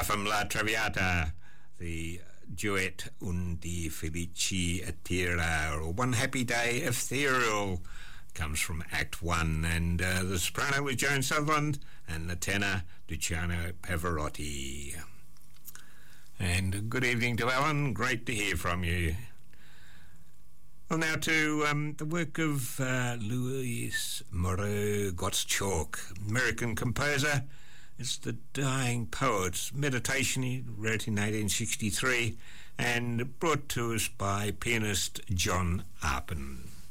from La Traviata, the duet Undi Felici Attira, or One Happy Day Ethereal, comes from Act 1, and the soprano was Joan Sutherland and the tenor Luciano Pavarotti. And good evening to Alan, great to hear from you. Well, now to the work of Louis Moreau Gottschalk, American composer. It's The Dying Poet, meditation he wrote in 1863 and brought to us by pianist John Arpen.